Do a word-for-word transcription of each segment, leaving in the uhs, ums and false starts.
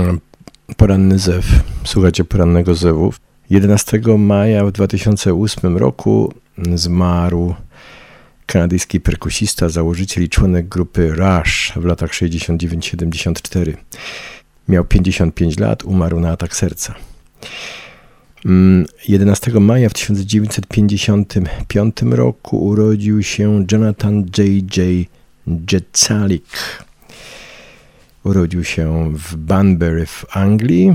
Poranny zew. Słuchajcie porannego zewu. jedenastego maja w dwa tysiące ósmym roku zmarł kanadyjski perkusista, założyciel i członek grupy Rush w latach sześćdziesiąt dziewięć siedemdziesiąt cztery. Miał pięćdziesiąt pięć lat, umarł na atak serca. jedenastego maja w tysiąc dziewięćset pięćdziesiątym piątym roku urodził się Jonathan J J Jetzalik. Urodził się w Banbury w Anglii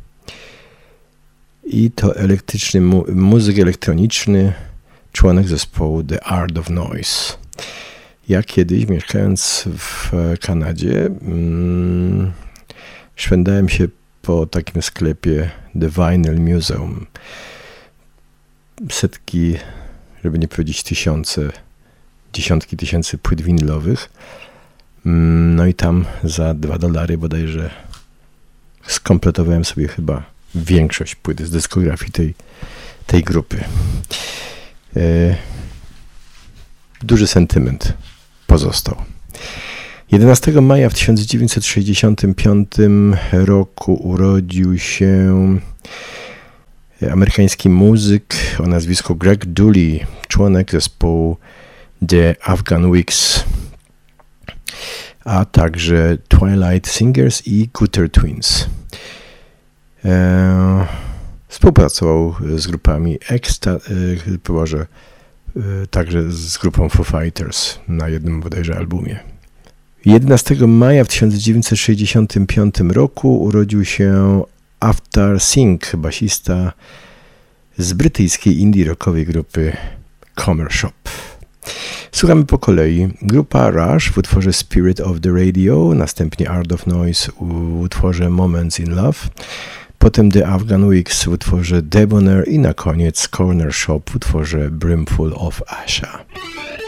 i to elektryczny mu- muzyk elektroniczny, członek zespołu The Art of Noise. Ja kiedyś, mieszkając w Kanadzie, mm, szwendałem się po takim sklepie The Vinyl Museum. Setki, żeby nie powiedzieć tysiące, dziesiątki tysięcy płyt winylowych. No i tam za dwa dolary bodajże skompletowałem sobie chyba większość płyt z dyskografii tej, tej grupy. E, duży sentyment pozostał. jedenastego maja w tysiąc dziewięćset sześćdziesiątym piątym roku urodził się amerykański muzyk o nazwisku Greg Dulli, członek zespołu The Afghan Wigs, a także Twilight Singers i Gutter Twins. Eee, współpracował z grupami Exta, e, Boże, e, także z grupą Foo Fighters na jednym bodajże albumie. jedenastego maja w tysiąc dziewięćset sześćdziesiątym piątym roku urodził się After Singh, basista z brytyjskiej indie rockowej grupy Comer Shop. Słuchamy po kolei. Grupa Rush w utworze Spirit of the Radio, następnie Art of Noise w utworze Moments in Love, potem The Afghan Wigs w utworze Debonair i na koniec Corner Shop w utworze Brimful of Asha.